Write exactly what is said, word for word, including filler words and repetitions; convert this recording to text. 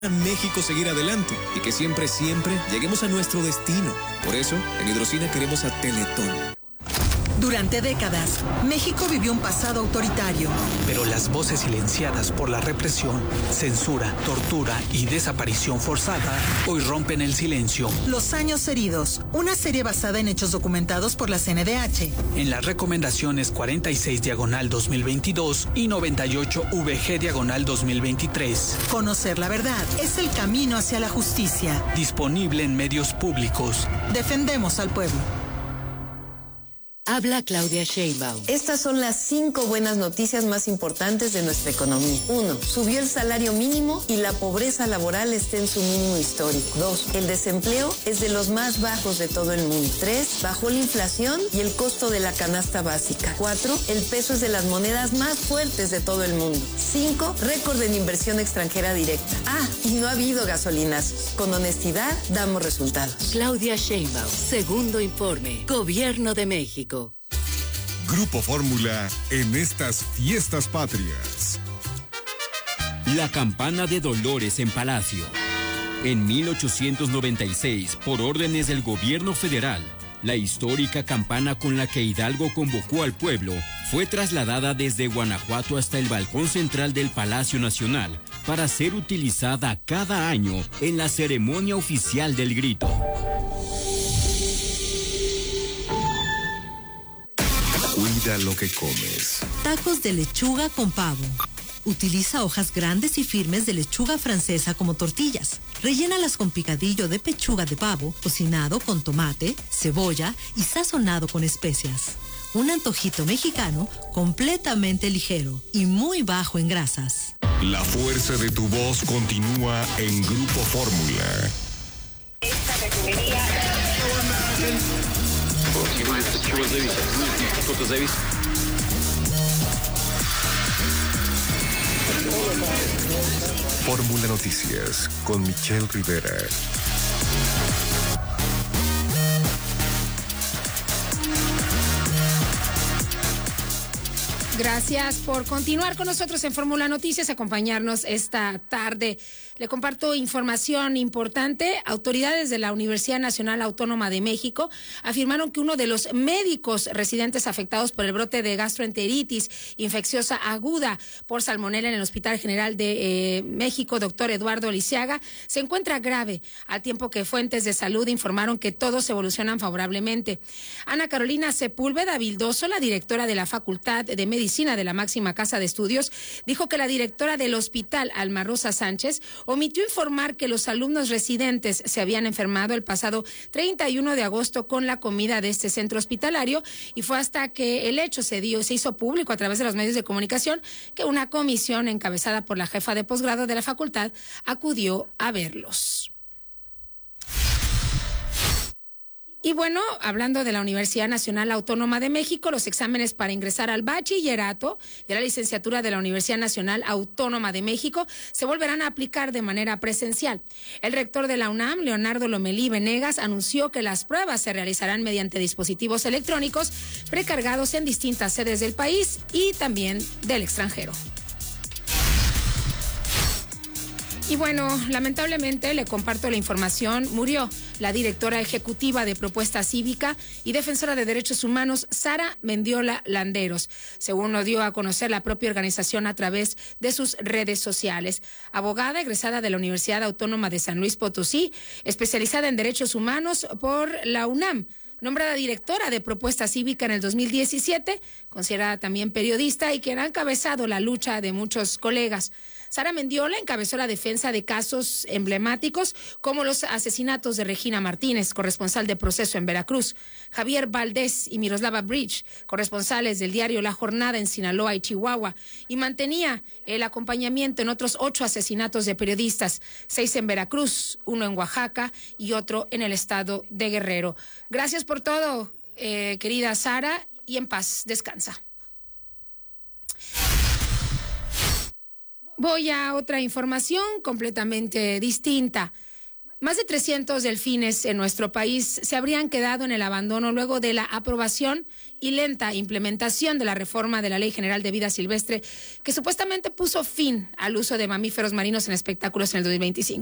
a México seguir adelante y que siempre, siempre lleguemos a nuestro destino. Por eso, en Hidrocina queremos a Teletón. Durante décadas, México vivió un pasado autoritario. Pero las voces silenciadas por la represión, censura, tortura y desaparición forzada hoy rompen el silencio. Los años heridos, una serie basada en hechos documentados por la C N D H. En las recomendaciones cuarenta y seis diagonal dos mil veintidós y noventa y ocho V G diagonal dos mil veintitrés. Conocer la verdad es el camino hacia la justicia. Disponible en medios públicos. Defendemos al pueblo. Habla Claudia Sheinbaum. Estas son las cinco buenas noticias más importantes de nuestra economía. Uno, subió el salario mínimo y la pobreza laboral está en su mínimo histórico. Dos, el desempleo es de los más bajos de todo el mundo. Tres, bajó la inflación y el costo de la canasta básica. Cuatro, el peso es de las monedas más fuertes de todo el mundo. Cinco, récord en inversión extranjera directa. Ah, y no ha habido gasolinazos. Con honestidad, damos resultados. Claudia Sheinbaum, segundo informe, Gobierno de México. Grupo Fórmula en estas fiestas patrias. La campana de Dolores en Palacio. En mil ochocientos noventa y seis, por órdenes del gobierno federal, la histórica campana con la que Hidalgo convocó al pueblo fue trasladada desde Guanajuato hasta el balcón central del Palacio Nacional para ser utilizada cada año en la ceremonia oficial del grito. Cuida lo que comes. Tacos de lechuga con pavo. Utiliza hojas grandes y firmes de lechuga francesa como tortillas. Rellénalas con picadillo de pechuga de pavo, cocinado con tomate, cebolla y sazonado con especias. Un antojito mexicano completamente ligero y muy bajo en grasas. La fuerza de tu voz continúa en Grupo Fórmula. Esta refinería... Fórmula Noticias con Michelle Rivera. Gracias por continuar con nosotros en Fórmula Noticias, acompañarnos esta tarde. Le comparto información importante. Autoridades de la Universidad Nacional Autónoma de México afirmaron que uno de los médicos residentes afectados por el brote de gastroenteritis infecciosa aguda por salmonela en el Hospital General de eh, México, doctor Eduardo Lisiaga, se encuentra grave, al tiempo que fuentes de salud informaron que todos evolucionan favorablemente. Ana Carolina Sepúlveda Vildoso, la directora de la Facultad de Medicina de la máxima casa de estudios, dijo que la directora del hospital, Alma Rosa Sánchez, omitió informar que los alumnos residentes se habían enfermado el pasado treinta y uno de agosto con la comida de este centro hospitalario, y fue hasta que el hecho se dio, se hizo público a través de los medios de comunicación que una comisión encabezada por la jefa de posgrado de la facultad acudió a verlos. Y bueno, hablando de la Universidad Nacional Autónoma de México, los exámenes para ingresar al bachillerato y a la licenciatura de la Universidad Nacional Autónoma de México se volverán a aplicar de manera presencial. El rector de la UNAM, Leonardo Lomelí Venegas, anunció que las pruebas se realizarán mediante dispositivos electrónicos precargados en distintas sedes del país y también del extranjero. Y bueno, lamentablemente le comparto la información, murió la directora ejecutiva de Propuesta Cívica y defensora de derechos humanos, Sara Mendiola Landeros, según lo dio a conocer la propia organización a través de sus redes sociales. Abogada egresada de la Universidad Autónoma de San Luis Potosí, especializada en derechos humanos por la UNAM. Nombrada directora de Propuesta Cívica en el dos mil diecisiete, considerada también periodista y quien ha encabezado la lucha de muchos colegas. Sara Mendiola encabezó la defensa de casos emblemáticos como los asesinatos de Regina Martínez, corresponsal de Proceso en Veracruz, Javier Valdés y Miroslava Bridge, corresponsales del diario La Jornada en Sinaloa y Chihuahua, y mantenía el acompañamiento en otros ocho asesinatos de periodistas, seis en Veracruz, uno en Oaxaca y otro en el estado de Guerrero. Gracias por todo, eh, querida Sara, y en paz, descansa. Voy a otra información completamente distinta. Más de trescientos delfines en nuestro país se habrían quedado en el abandono luego de la aprobación y lenta implementación de la reforma de la Ley General de Vida Silvestre, que supuestamente puso fin al uso de mamíferos marinos en espectáculos en el dos mil veinticinco.